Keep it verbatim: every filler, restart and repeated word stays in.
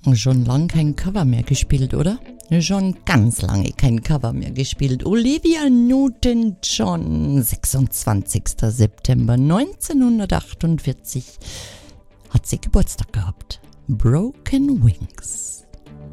Schon lang kein Cover mehr gespielt, oder? Schon ganz lange kein Cover mehr gespielt. Olivia Newton-John, sechsundzwanzigster September neunzehnhundertachtundvierzig, hat sie Geburtstag gehabt. Broken Wings.